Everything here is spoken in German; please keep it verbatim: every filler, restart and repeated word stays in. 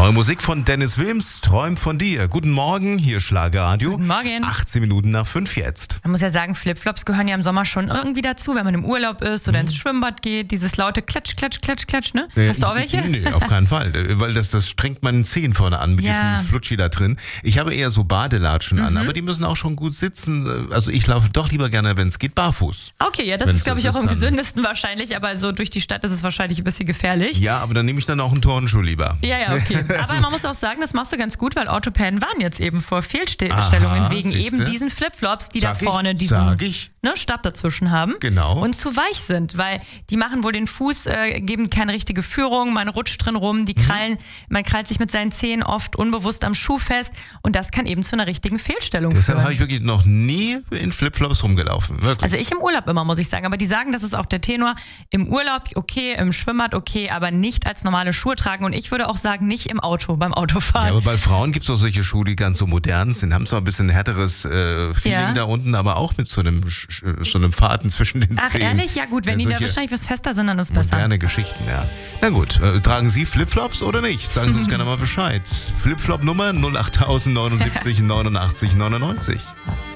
Neue Musik von Dennis Wilms, Träum von dir. Guten Morgen, hier Schlagerradio. Guten Morgen. achtzehn Minuten nach fünf jetzt. Man muss ja sagen, Flipflops gehören ja im Sommer schon irgendwie dazu, wenn man im Urlaub ist oder hm. ins Schwimmbad geht. Dieses laute Klatsch, Klatsch, Klatsch, Klatsch, ne? Äh, Hast du auch welche? Nee, auf keinen Fall, weil das, das strengt meinen Zehen vorne an mit Ja. diesem Flutschi da drin. Ich habe eher so Badelatschen Mhm. an, aber die müssen auch schon gut sitzen. Also ich laufe doch lieber gerne, wenn es geht, barfuß. Okay, ja, das Wenn's ist, glaube ich, das auch ist, am dann- gesündesten wahrscheinlich, aber so durch die Stadt ist es wahrscheinlich ein bisschen gefährlich. Ja, aber dann nehme ich dann auch einen Turnschuh lieber. Ja, ja, okay. Aber man muss auch sagen, das machst du ganz gut, weil Orthopäden waren jetzt eben vor Fehlstellungen Aha, wegen siehste? eben diesen Flipflops, die Sag da vorne ich, diesen sag ich. ne, Stab dazwischen haben. Genau. Und zu weich sind, weil die machen wohl den Fuß, äh, geben keine richtige Führung, man rutscht drin rum, die krallen, man krallt sich mit seinen Zehen oft unbewusst am Schuh fest und das kann eben zu einer richtigen Fehlstellung Deshalb führen. habe ich wirklich noch nie in Flipflops rumgelaufen. Wirklich. Also ich im Urlaub immer, muss ich sagen. Aber die sagen, das ist auch der Tenor. Im Urlaub okay, im Schwimmbad okay, aber nicht als normale Schuhe tragen. Und ich würde auch sagen, nicht im Auto, beim Autofahren. Ja, aber bei Frauen gibt es auch solche Schuhe, die ganz so modern sind, haben zwar ein bisschen härteres äh, Feeling Ja. da unten, aber auch mit so einem, Sch- so einem Faden zwischen den Ach Zehen. ehrlich? Ja gut, wenn die da solche wahrscheinlich was fester sind, dann ist es besser. moderne Geschichten, ja. Na gut, äh, tragen Sie Flipflops oder nicht? Sagen Sie uns gerne mal Bescheid. Flipflop-Nummer null acht neunundsiebzig neunundachtzig neunundneunzig.